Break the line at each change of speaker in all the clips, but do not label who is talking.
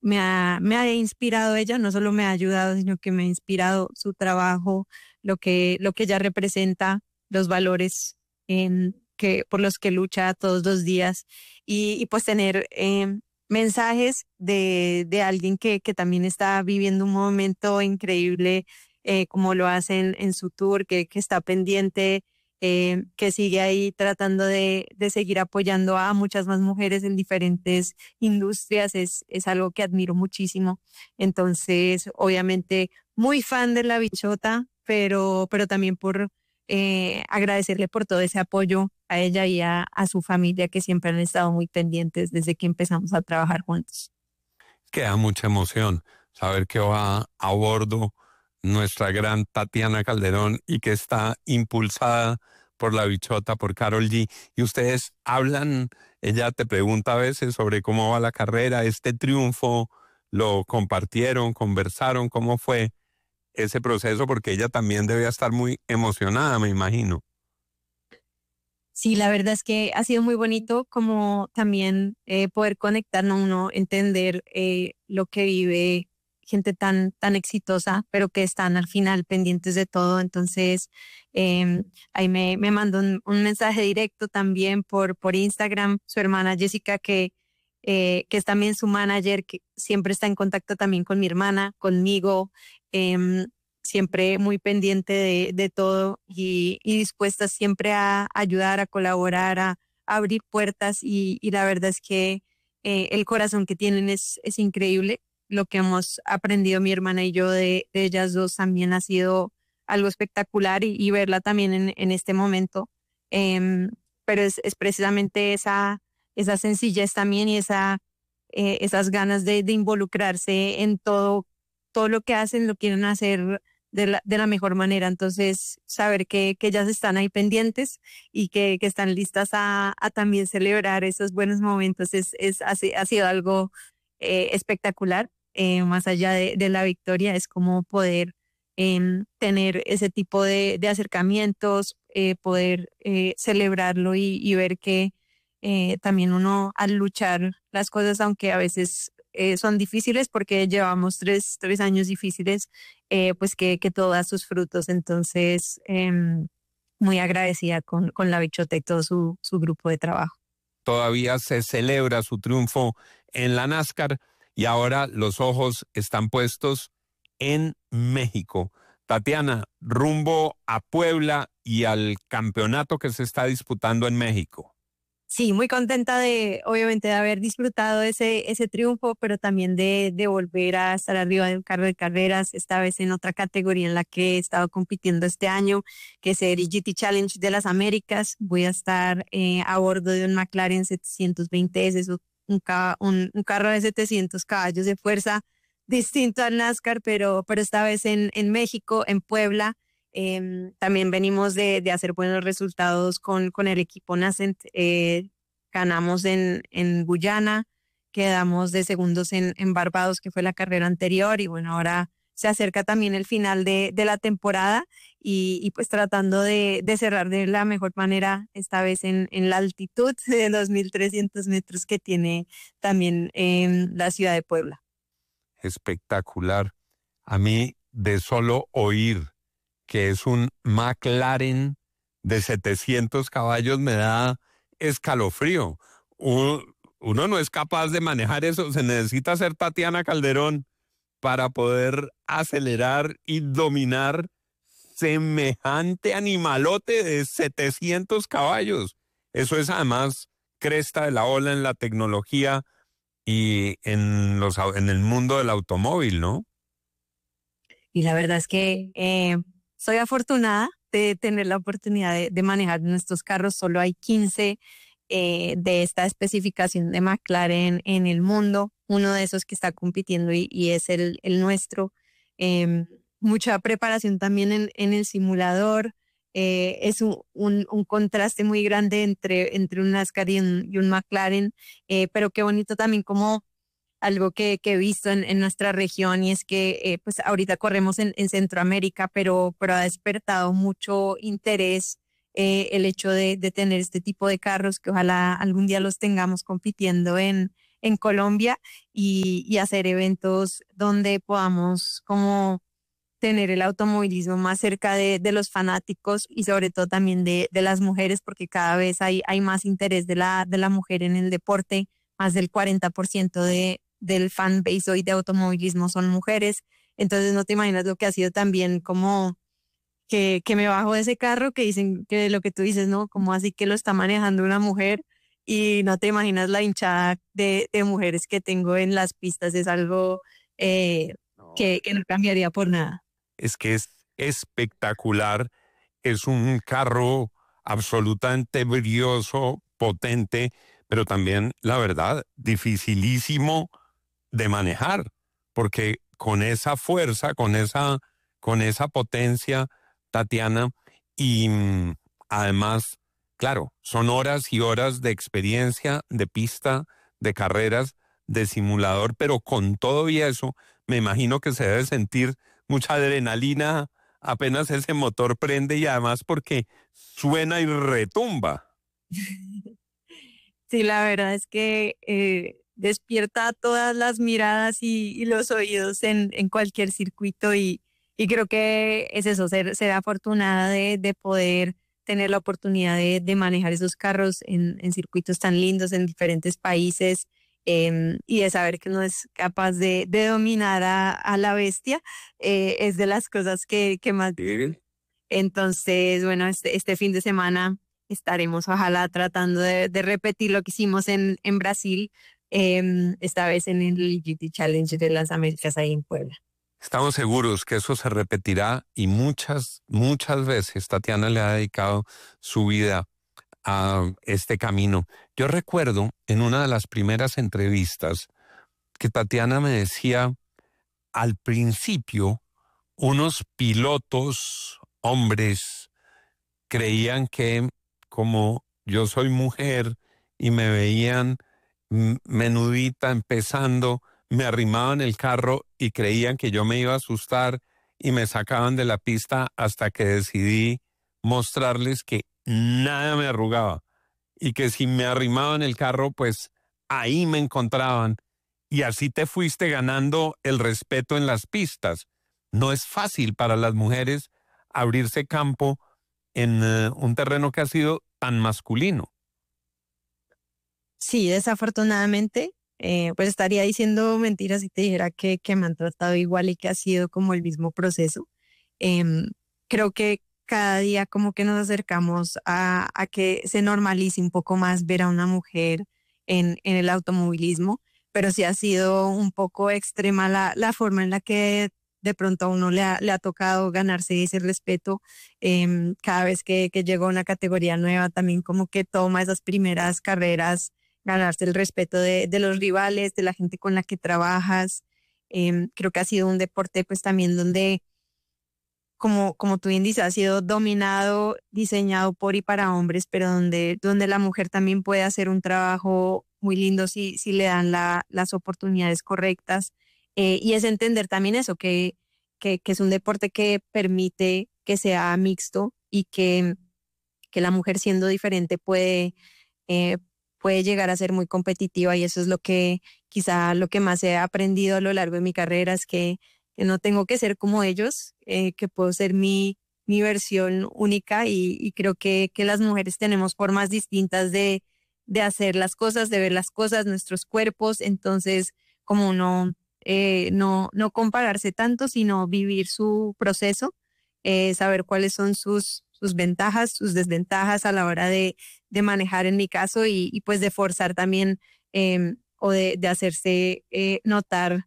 me ha inspirado ella, no solo me ha ayudado, sino que me ha inspirado su trabajo, lo que ella representa, los valores por los que lucha todos los días y pues tener mensajes de alguien que también está viviendo un momento increíble, como lo hace en su tour, que está pendiente, que sigue ahí tratando de seguir apoyando a muchas más mujeres en diferentes industrias, es algo que admiro muchísimo. Entonces, obviamente, muy fan de La Bichota, pero también por agradecerle por todo ese apoyo a ella y a su familia que siempre han estado muy pendientes desde que empezamos a trabajar juntos.
Que da mucha emoción saber que va a bordo nuestra gran Tatiana Calderón y que está impulsada por La Bichota, por Karol G. Y ustedes hablan, ella te pregunta a veces sobre cómo va la carrera, este triunfo, lo compartieron, conversaron, cómo fue ese proceso, porque ella también debe estar muy emocionada, me imagino.
Sí, la verdad es que ha sido muy bonito como también poder conectarnos, uno, entender lo que vive gente tan exitosa, pero que están al final pendientes de todo. Entonces, ahí me mandó un mensaje directo también por Instagram, su hermana Jessica, que es también su manager, que siempre está en contacto también con mi hermana, conmigo. em, Siempre muy pendiente de todo y dispuesta siempre a ayudar, a colaborar, a abrir puertas y la verdad es que el corazón que tienen es increíble. Lo que hemos aprendido mi hermana y yo de ellas dos también ha sido algo espectacular y verla también en este momento. Em, pero es precisamente esa sencillez también y esas ganas de involucrarse en todo lo que hacen, lo quieren hacer de la mejor manera. Entonces, saber que ellas están ahí pendientes y que están listas a también celebrar esos buenos momentos ha sido algo espectacular. Más allá de la victoria, es como poder tener ese tipo de acercamientos, poder celebrarlo y ver que también uno al luchar las cosas, aunque a veces son difíciles porque llevamos tres años difíciles, pues que todo da sus frutos. Entonces, muy agradecida con La Bichota y todo su grupo de trabajo.
Todavía se celebra su triunfo en la NASCAR y ahora los ojos están puestos en México. Tatiana, rumbo a Puebla y al campeonato que se está disputando en México.
Sí, muy contenta obviamente, de haber disfrutado ese triunfo, pero también de volver a estar arriba de un carro de carreras, esta vez en otra categoría en la que he estado compitiendo este año, que es el GT Challenge de las Américas. Voy a estar a bordo de un McLaren 720S, es un carro de 700 caballos de fuerza, distinto al NASCAR, pero esta vez en México, en Puebla. También venimos de hacer buenos resultados con el equipo Nascent. Ganamos en Guyana, quedamos de segundos en Barbados, que fue la carrera anterior, y bueno, ahora se acerca también el final de la temporada y pues tratando de cerrar de la mejor manera, esta vez en la altitud de 2.300 metros que tiene también la ciudad de Puebla.
Espectacular. A mí, de solo oír que es un McLaren de 700 caballos, me da escalofrío. Uno no es capaz de manejar eso, se necesita ser Tatiana Calderón para poder acelerar y dominar semejante animalote de 700 caballos. Eso es además cresta de la ola en la tecnología y en el mundo del automóvil, ¿no?
Y la verdad es que soy afortunada de tener la oportunidad de manejar nuestros carros. Solo hay 15 de esta especificación de McLaren en el mundo. Uno de esos que está compitiendo y es el nuestro. Mucha preparación también en el simulador. Es un contraste muy grande entre un NASCAR y un McLaren, pero qué bonito también como algo que he visto en nuestra región y es que pues ahorita corremos en Centroamérica, pero ha despertado mucho interés el hecho de tener este tipo de carros que ojalá algún día los tengamos compitiendo en Colombia y hacer eventos donde podamos como tener el automovilismo más cerca de los fanáticos y sobre todo también de las mujeres, porque cada vez hay más interés de la mujer en el deporte. Más del 40% del fan base hoy de automovilismo son mujeres. Entonces no te imaginas lo que ha sido también como que me bajo de ese carro, que dicen que lo que tú dices, ¿no? Como así que lo está manejando una mujer y no te imaginas la hinchada de mujeres que tengo en las pistas. Es algo
No,
que no cambiaría por nada.
es que es espectacular, es un carro absolutamente brilloso, potente, pero también, la verdad, dificilísimo de manejar, porque con esa fuerza, con esa potencia, Tatiana, y además, claro, son horas y horas de experiencia, de pista, de carreras, de simulador, pero con todo y eso, me imagino que se debe sentir mucha adrenalina apenas ese motor prende y además porque suena y retumba.
Sí, la verdad es que despierta todas las miradas y los oídos en cualquier circuito y creo que es eso, ser afortunada de poder tener la oportunidad de manejar esos carros en circuitos tan lindos en diferentes países y de saber que uno es capaz de dominar a la bestia, es de las cosas que más.
Sí.
Entonces, bueno, este fin de semana estaremos ojalá tratando de repetir lo que hicimos en Brasil, esta vez en el GT Challenge de las Américas ahí en Puebla.
Estamos seguros que eso se repetirá y muchas, muchas veces Tatiana le ha dedicado su vida a este camino. Yo recuerdo en una de las primeras entrevistas que Tatiana me decía, al principio, unos pilotos, hombres, creían que como yo soy mujer y me veían menudita empezando, me arrimaban el carro y creían que yo me iba a asustar y me sacaban de la pista hasta que decidí mostrarles que nada me arrugaba y que si me arrimaban el carro, pues ahí me encontraban y así te fuiste ganando el respeto en las pistas. No es fácil para las mujeres abrirse campo en un terreno que ha sido tan masculino.
Sí, desafortunadamente, pues estaría diciendo mentiras si te dijera que me han tratado igual y que ha sido como el mismo proceso. Em, Creo que cada día como que nos acercamos a que se normalice un poco más ver a una mujer en el automovilismo, pero sí ha sido un poco extrema la forma en la que de pronto a uno le ha tocado ganarse ese respeto. Cada vez que llega a una categoría nueva, también como que toma esas primeras carreras, ganarse el respeto de los rivales, de la gente con la que trabajas. Creo que ha sido un deporte pues también donde como tú bien dices, ha sido dominado, diseñado por y para hombres, pero donde la mujer también puede hacer un trabajo muy lindo si le dan las oportunidades correctas. Y es entender también eso, que es un deporte que permite que sea mixto y que la mujer siendo diferente eh, puede llegar a ser muy competitiva y eso es lo que quizá lo que más he aprendido a lo largo de mi carrera es que no tengo que ser como ellos, que puedo ser mi versión única y creo que las mujeres tenemos formas distintas de hacer las cosas, de ver las cosas, nuestros cuerpos, entonces como no compararse tanto, sino vivir su proceso, saber cuáles son sus ventajas, sus desventajas a la hora de manejar en mi caso y pues de forzar también o de hacerse notar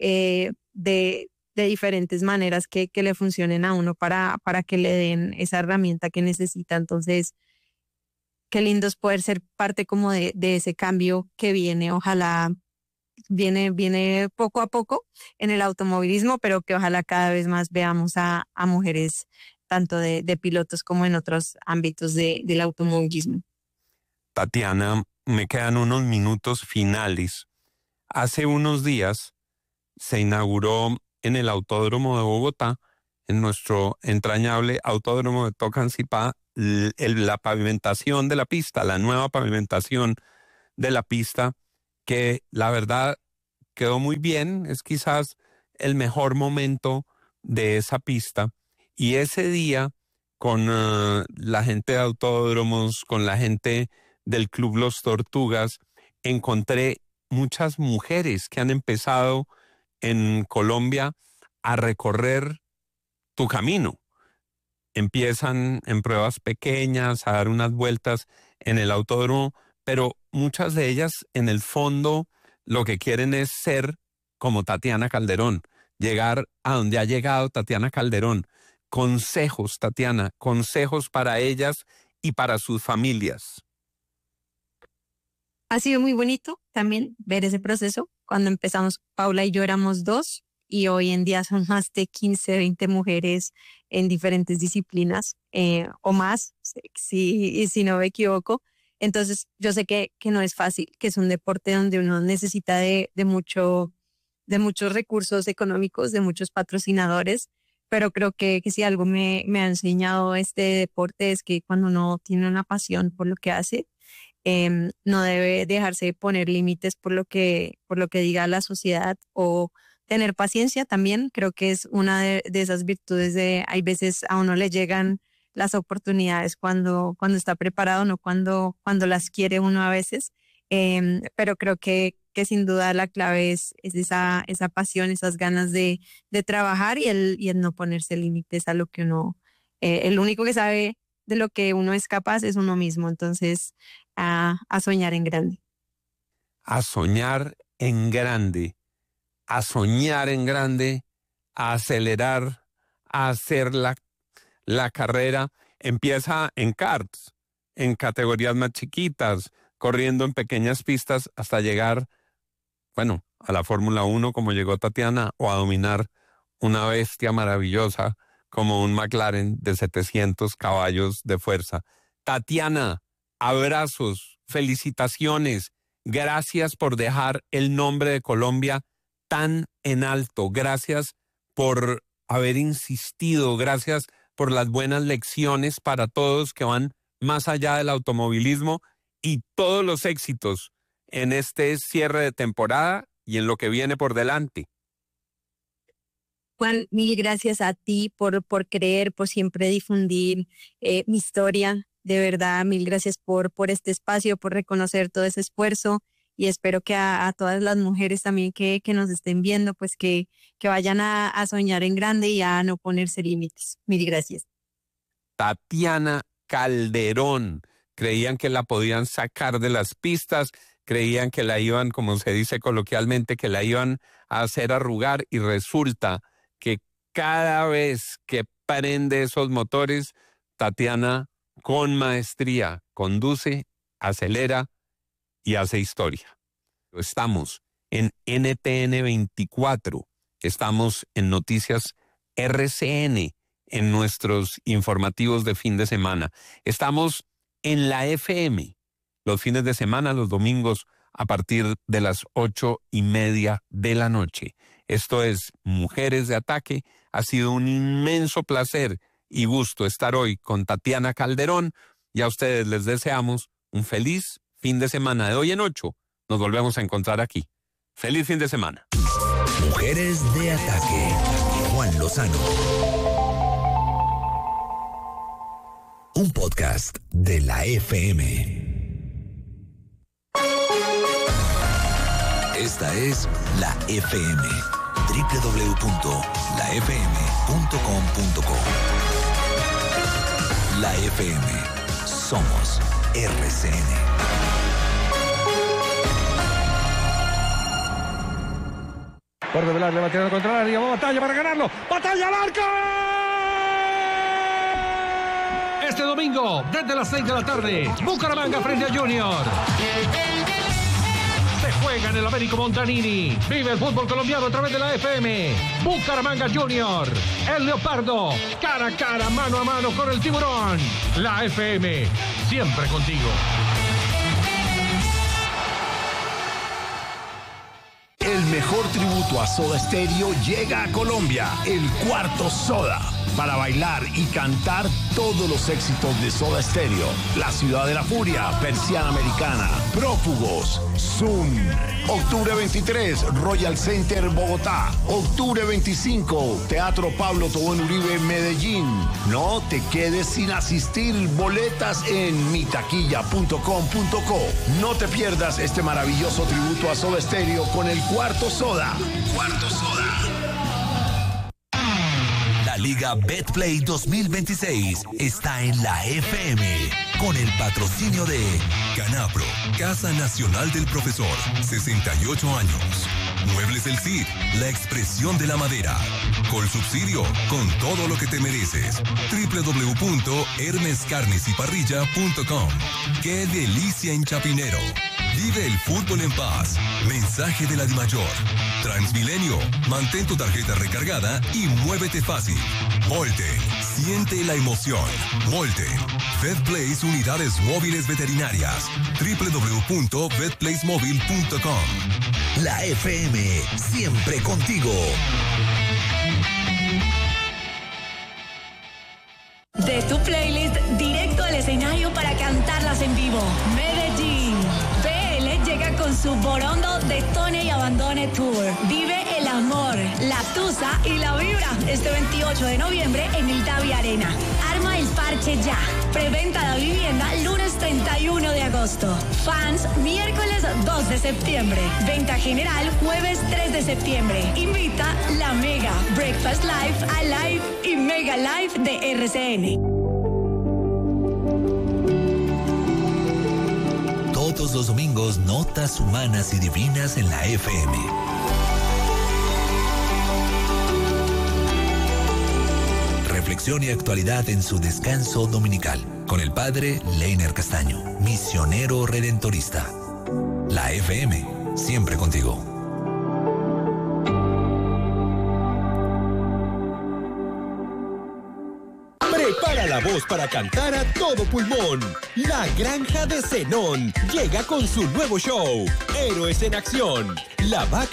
de diferentes maneras que le funcionen a uno para que le den esa herramienta que necesita. Entonces, qué lindo es poder ser parte como de ese cambio que viene. Ojalá viene poco a poco en el automovilismo, pero que ojalá cada vez más veamos a mujeres tanto de pilotos como en otros ámbitos del automovilismo.
Tatiana, me quedan unos minutos finales. Hace unos días se inauguró en el Autódromo de Bogotá, en nuestro entrañable Autódromo de Tocancipá, la pavimentación de la pista, la nueva pavimentación de la pista que la verdad quedó muy bien, es quizás el mejor momento de esa pista. Y ese día, con la gente de autódromos, con la gente del Club Los Tortugas, encontré muchas mujeres que han empezado en Colombia a recorrer tu camino. Empiezan en pruebas pequeñas, a dar unas vueltas en el autódromo, pero muchas de ellas en el fondo lo que quieren es ser como Tatiana Calderón, llegar a donde ha llegado Tatiana Calderón. Consejos, Tatiana, consejos para ellas y para sus familias.
Ha sido muy bonito también ver ese proceso. Cuando empezamos, Paula y yo éramos 2 y hoy en día son más de 15, 20 mujeres en diferentes disciplinas o más, si no me equivoco. Entonces yo sé que no es fácil, que es un deporte donde uno necesita de muchos recursos económicos, de muchos patrocinadores, pero creo que si algo me ha enseñado este deporte es que cuando uno tiene una pasión por lo que hace, no debe dejarse poner límites por lo que diga la sociedad, o tener paciencia también. Creo que es una de esas virtudes hay veces a uno le llegan las oportunidades cuando está preparado, no cuando las quiere uno a veces. Pero creo que sin duda la clave es esa pasión, esas ganas de trabajar y el no ponerse límites a lo que uno, el único que sabe de lo que uno es capaz es uno mismo. Entonces, a soñar en grande.
A soñar en grande, a soñar en grande, a acelerar, a hacer la carrera. Empieza en karts, en categorías más chiquitas, corriendo en pequeñas pistas hasta llegar, bueno, a la Fórmula 1 como llegó Tatiana, o a dominar una bestia maravillosa como un McLaren de 700 caballos de fuerza. Tatiana, abrazos, felicitaciones, gracias por dejar el nombre de Colombia tan en alto, gracias por haber insistido, gracias por las buenas lecciones para todos que van más allá del automovilismo, y todos los éxitos en este cierre de temporada y en lo que viene por delante.
Juan, mil gracias a ti por creer, por siempre difundir mi historia. De verdad, mil gracias por este espacio, por reconocer todo ese esfuerzo, y espero que a todas las mujeres también que nos estén viendo, pues que vayan a soñar en grande y a no ponerse límites. Mil gracias.
Tatiana Calderón, creían que la podían sacar de las pistas, creían que la iban, como se dice coloquialmente, que la iban a hacer arrugar, y resulta que cada vez que prende esos motores, Tatiana con maestría conduce, acelera y hace historia. Estamos en NTN 24, estamos en Noticias RCN, en nuestros informativos de fin de semana. Estamos en la FM, los fines de semana, los domingos, a partir de las 8:30 de la noche. Esto es Mujeres de Ataque. Ha sido un inmenso placer y gusto estar hoy con Tatiana Calderón, y a ustedes les deseamos un feliz fin de semana. De hoy en 8 nos volvemos a encontrar aquí. Feliz fin de semana.
Mujeres de Ataque. Juan Lozano. Un podcast de la FM. Esta es la FM. www.lafm.com.co. La FM. Somos RCN.
Por Velar le va a tirar contra el área, va batalla para ganarlo. ¡Batalla al arco! Este domingo, desde las 6 de la tarde, Bucaramanga frente a Junior. Se juega en el Américo Montanini. Vive el fútbol colombiano a través de la FM. Bucaramanga Junior. El Leopardo. Cara a cara, mano a mano con el Tiburón. La FM. Siempre contigo.
El mejor tributo a Soda Stereo llega a Colombia. El Cuarto Soda.
para bailar y cantar todos los éxitos de Soda Stereo, La Ciudad de la Furia, Persiana Americana, Prófugos, Zoom. Octubre 23, Royal Center, Bogotá. Octubre 25, Teatro Pablo Tobón Uribe, Medellín. No te quedes sin asistir. Boletas en mitaquilla.com.co. No te pierdas este maravilloso tributo a Soda Stereo con el Cuarto Soda. Cuarto Soda.
La Liga Betplay 2026 está en la FM con el patrocinio de Canapro, Casa Nacional del Profesor, 68 años. Muebles El Cid, la expresión de la madera. Colsubsidio, con todo lo que te mereces. www.hermescarnesyparrilla.com. ¡Qué delicia en Chapinero! Vive el fútbol en paz. Mensaje de la DIMAYOR. Transmilenio, mantén tu tarjeta recargada y muévete fácil. Volten, siente la emoción. Volten. VetPlace Unidades Móviles Veterinarias. www.vetplacemobile.com. La FM, siempre contigo.
De tu playlist directo al escenario para cantarlas en vivo. Medellín. PL llega con su Borondo, Detone y Abandone Tour. Vive el amor, la tusa y la vibra este 28 de noviembre en el Davi Arena. Arma el parche ya. Preventa la vivienda lunes 31 de agosto. Fans miércoles 2 de septiembre. Venta general jueves 3 de septiembre. Invita la Mega, Breakfast Live, Alive y Mega Live de RCN.
Todos los domingos, notas humanas y divinas en la FM. Reflexión y actualidad en su descanso dominical. Con el padre Leiner Castaño, misionero redentorista. La FM, siempre contigo.
Prepara la voz para cantar a todo pulmón. La Granja de Zenón llega con su nuevo show, Héroes en Acción. La vaca